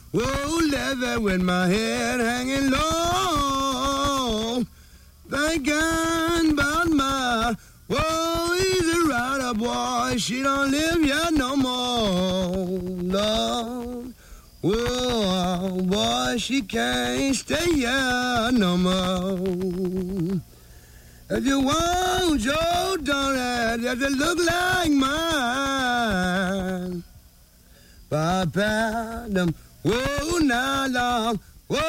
Whoa, living with my head hanging low. Thinking about my, whoa, easy rider, boy. She don't live yet no more. Lord, whoa, boy, she can't stay here no more. If you want your daughter, does it look like mine? Papa, them, whoa, now, Lord,